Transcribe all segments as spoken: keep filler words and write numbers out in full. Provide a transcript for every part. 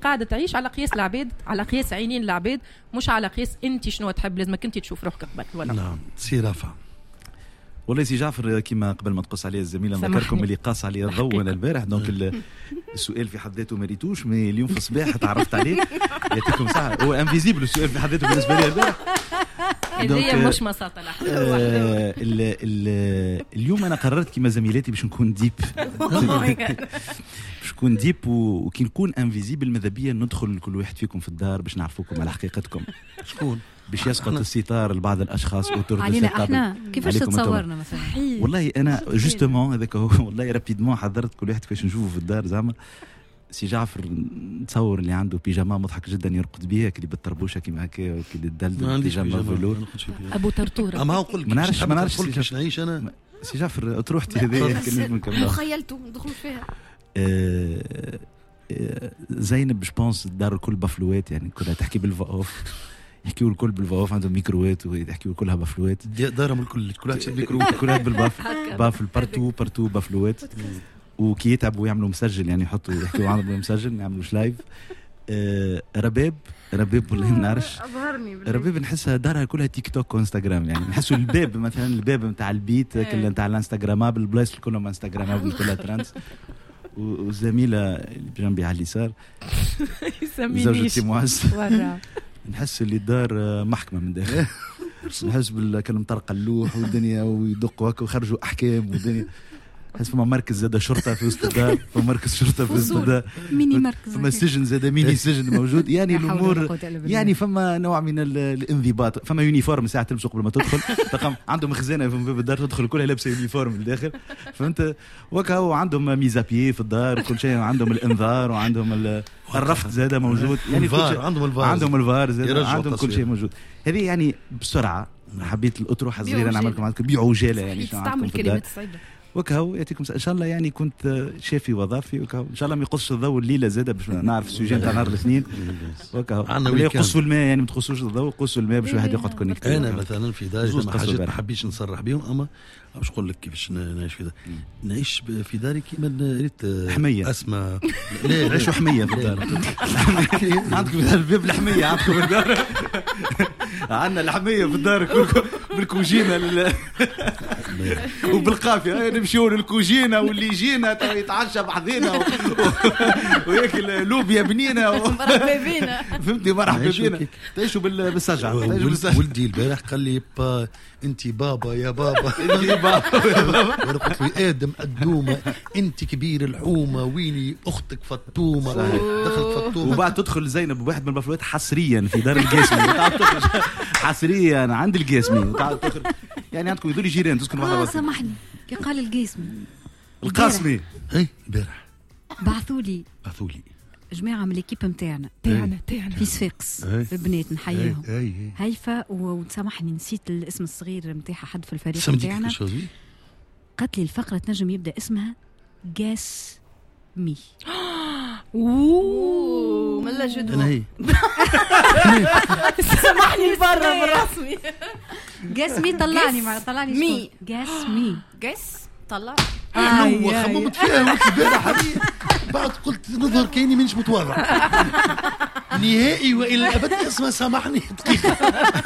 قاعده تعيش على قياس العباد، على قياس عينين العباد، مش على قياس انت شنو تحب. لازمك انت تشوف روحك قبل. ولا نعم سي رافع. والله سي جعفر كما قبل ما تقص عليه الزميله نذكركم اللي قاص عليه الضوء انا البارح، دونك السؤال في حد ذاته ما ريتوش، مي اليوم في الصباح تعرفت عليه يعطيكم صحه. هو انفيزيبل السؤال في حد ذاته بالنسبه لي البارح. هذه مش مساطه لا. آه اليوم انا قررت كما زميلاتي باش نكون ديب باش نكون ديب وكي نكون انفيزيبل ماذا بيا ندخل كل واحد فيكم في الدار باش نعرفوكم على حقيقتكم. شكون باش يسقط الستار لبعض الاشخاص اوتور علينا احنا كيفاش تتصورنا مثلا؟ والله انا جوستومون هذاك هو والله رابيدمون حضرت كل واحد كيفاش نشوفه في الدار. زعما سي جعفر نتصور اللي عنده بيجاما مضحك جدا يرقد بها كي بالطربوشه كيما هكا كي الدلدل بيجاما فلور ابو طرطور. ما نقول لك ما نعرفش ما نعرفش كيفاش نعيش انا. سي جعفر تروحتي هذه كلمه نكمل مخيلته ندخل فيها. زينب بجبونس الدار الكل بافلوات يعني كلها تحكي بالفاوف، يحكيوا الكل بالفاوف، عندهم ميكروات ويحكيوا كلها بافلوات. دارهم الكل كلها تشد ميكرو كلها بالباف بافل بارتو بارتو بافلوات. وكي يتعبوا يعملوا مسجل يعني يحطوا يحكيوا عنهم مسجل ما يعملوش لايف. آه رباب رباب والله ما نعرفش رباب نحسها دارها كلها تيك توك وانستغرام يعني نحسوا الباب مثلا الباب نتاع البيت كله نتاع الانستغرامابل البلايص كلهم انستغرامابل كلها ترانس. والزميله اللي بجنبي على اليسار زوجتي معز نحس اللي الدار محكمه من داخل. نحس بالكلام طرق اللوح والدنيا ويدقوا هكا ويخرجوا احكام والدنيا. حس فما مركز زاد شرطه في وسط الدار، فما مركز شرطه في وسط الدار، ميني مركز، فما سجن زاد ميني سجن موجود. يعني الامور يعني فما نوع من الانضباط. فما يونيفورم ساعه تلبسه قبل ما تدخل تقام عندهم خزانه في باب الدار تدخل كلها لابسه يونيفورم للداخل فهمت. وكا وعندهم ميزابيي في الدار وكل شيء، عندهم الانذار وعندهم الرفض زاد موجود. يعني عندهم الفار عندهم الفار زاد عندهم كل شيء موجود. هذه يعني بسرعه حبيت الاطروحه الصغيره نعملكم عندكم بعجاله يعني تعمل كلمات صعيبه وكاو. يعطيكم ان شاء الله. يعني كنت شافي وظافي وكاو ان شاء الله ما يقصش الضوء الليله زاده باش نعرف السوجين تاع نهار الاثنين وكاو. ولا يقصوا الماء يعني ما تقصوش الضوء، قصوا الماء باش واحد يقعد كونيكت. انا مثلا في داري ما حاجات ما حبيتش نصرح بهم، اما باش نقول لك كيفاش نعيش في داري. نعيش في داري كيما ريت حميه اسماء. لا نعيشوا حميه في الدار. عندكم الباب الحميه عندكم في الدار. عندنا الحميه في الدار بالكوجينه وبالقافيه نمشيو للكوجينه واللي يجينا يتعشى بحذينا وياكل لوبيا بنينه مرحبا بينا فهمتني مرحبا بينا. تعيشوا بالسجعه. ولدي البارح قال لي با انت بابا يا بابا انت بابا يا بابا. وانا قلت له ادم الدومه انت كبير الحومه ويني اختك فطومه. دخلت فطومه وبعد تدخل زينب بواحد من البافلوات حصريا في دار القاسمي حصريا عند القاسمي يعني عندكم يدوري جيران تسكن واحده اه سامحني كي قال القاسمي القاسمي اي البارح بعثوا لي بعثوا لي جماعه من ليكيب نتاعنا تاعنا تاعنا في صفاقس البنات نحييهم هيفا. وسامحني نسيت الاسم الصغير نتاعها حد في الفريق نتاعنا. قالت لي الفقره تنجم يبدا اسمها قاس مي. اوه ملا جدوى سامحني برا بالرسمي. قاس مي طلعني مع طلعني مي قاس مي قاس طلع حلوه خممت فيها وقت البارح هذه. بعد قلت نظهر كاني منش متواضع نهائي والى الابد. اسمها سامحني دقيقه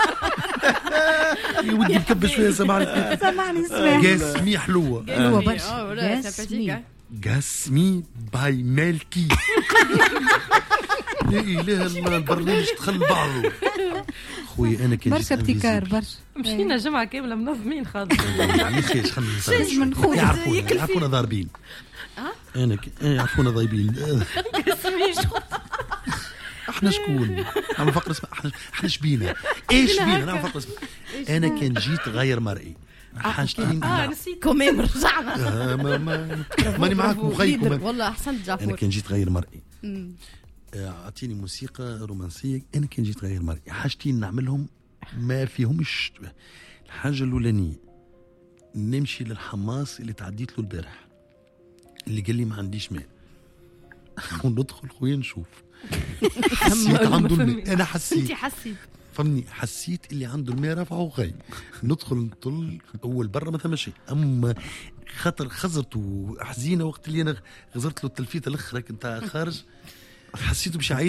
ودي نكبش فيها. سامحني سامحني اسمها قاس مي حلوه حلوه برشا. قاس مي قاس مي باي مالكي. لا اله الا البرنامج دخل بعضه خويا. انا كان برشا ابتكار برشا. مشينا جمعه كامله منظمين خاطر يعني خيش خلينا يعرفونا يعرفونا ضاربين. انا يعرفونا ضايبين. احنا شكون نعمل فقره اسمها احنا احنا شبينا ايش بينا نعمل فقره اسمها انا كان جيت غير مرئي حاجتين. اه نسيت كمان رجعنا. آه ما ما ماني معاكم مخيكم والله احسنت جعفر. انا كان جيت غير مرئي. اعطيني موسيقى رومانسيه. انا كان جيت غير مرئي حاجتين نعملهم ما فيهمش. الحاجه الاولانيه نمشي للحماس اللي تعديت له البارح اللي قال لي ما عنديش ماء وندخل خويا نشوف. حسيت عنده الماء. انا حسيت انت حسيت فهمني حسيت اللي عنده الماء رفعه وغايب. ندخل نطل اول برا ما ثم شيء. اما خاطر خزرت وحزينه وقت اللي انا غزرت له التلفيته الاخرى كنت خارج حسيته بشعيد